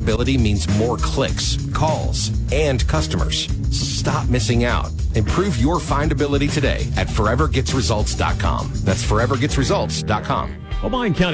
findability means more clicks, calls, and customers. Stop missing out. Improve your findability today at forevergetsresults.com. That's forevergetsresults.com. Obion County